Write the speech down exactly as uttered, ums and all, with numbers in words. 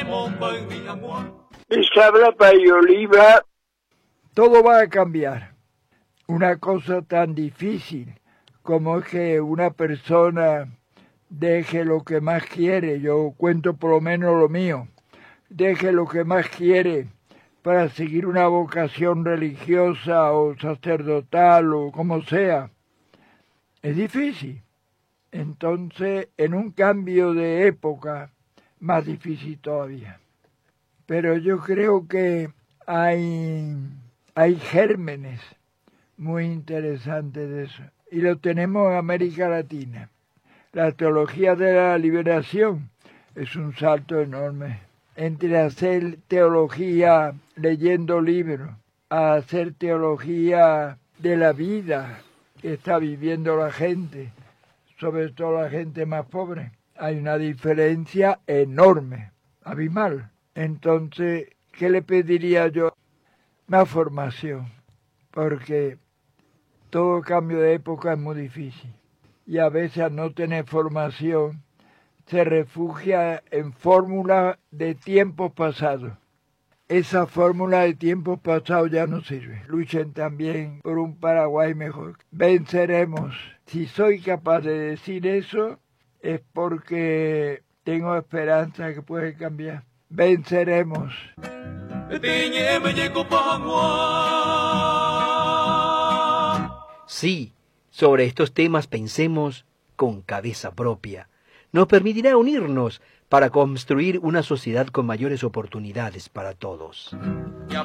Les habla Payoliva. Todo va a cambiar. Una cosa tan difícil como es que una persona deje lo que más quiere, yo cuento por lo menos lo mío, deje lo que más quiere para seguir una vocación religiosa o sacerdotal o como sea. Es difícil. Entonces, en un cambio de época, más difícil todavía. Pero yo creo que hay, hay gérmenes muy interesantes de eso. Y lo tenemos en América Latina. La teología de la liberación es un salto enorme. Entre hacer teología leyendo libros, a hacer teología de la vida que está viviendo la gente, sobre todo la gente más pobre, hay una diferencia enorme, abismal. Entonces, ¿qué le pediría yo? Más formación, porque todo cambio de época es muy difícil. Y a veces al no tener formación, se refugia en fórmulas de tiempos pasados. Esa fórmula de tiempos pasados ya no sirve. Luchen también por un Paraguay mejor. Venceremos. Si soy capaz de decir eso, es porque tengo esperanza que puede cambiar. Venceremos. Sí, sobre estos temas pensemos con cabeza propia. Nos permitirá unirnos para construir una sociedad con mayores oportunidades para todos.